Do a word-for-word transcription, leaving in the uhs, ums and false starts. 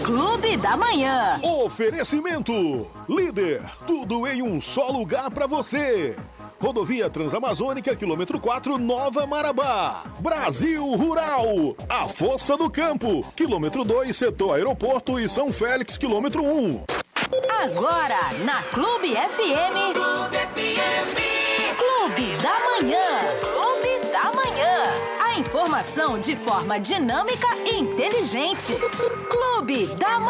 Clube da Manhã. Oferecimento. Líder, tudo em um só lugar pra você. Rodovia Transamazônica, quilômetro quatro, Nova Marabá. Brasil Rural. A Força do Campo, quilômetro dois, setor Aeroporto e São Félix, quilômetro um. Agora, na Clube F M. Clube F M. Clube da Manhã. Clube da Manhã. A informação de forma dinâmica e inteligente. Clube da Manhã.